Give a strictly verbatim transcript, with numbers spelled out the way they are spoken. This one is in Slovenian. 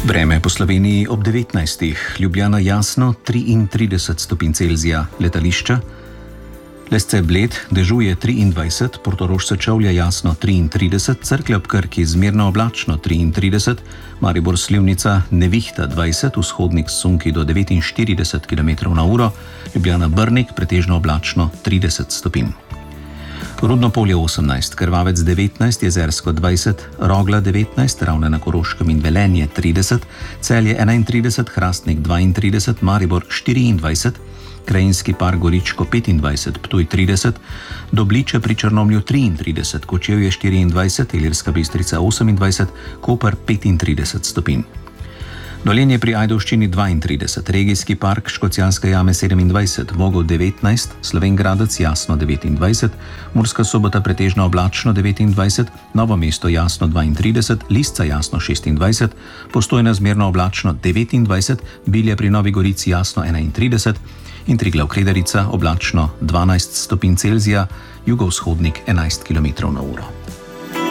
Vreme po Sloveniji ob devetnajstih, Ljubljana jasno triintrideset stopinj Celzija, letališča Lesce Bled dežuje triindvajset, Portorož Sečovlje jasno triintrideset, Cerklje ob Krki zmerno oblačno triintrideset, Maribor Slivnica nevihta dvajset, Vzhodnik Sunki do devetinštirideset kilometrov na uro, Ljubljana Brnik pretežno oblačno trideset stopinj. Rudno Polje osemnajst, Krvavec devetnajst, Jezersko dvajset, Rogla devetnajst, Ravne na Koroškem in Velenje trideset, Celje enaintrideset, Hrastnik dvaintrideset, Maribor štiriindvajset, Krajinski park Goričko petindvajset, Ptuj trideset, Dobliče pri Črnomlju triintrideset, Kočevje štiriindvajset, Ilirska Bistrica osemindvajset, Koper petintrideset stopinj. Dolenje pri Ajdovščini dvaintrideset, Regijski park Škocjanske jame sedemindvajset, Vogel devetnajst, Slovenj Gradec jasno devetindvajset, Murska Sobota pretežno oblačno devetindvajset, Novo mesto jasno dvaintrideset, Lisca jasno šestindvajset, Postojna zmerno oblačno devetindvajset, Bilje pri Novi Gorici jasno enaintrideset in Triglav Kredarica oblačno dvanajst stopinj Celzija, jugovzhodnik enajst kilometrov na uro.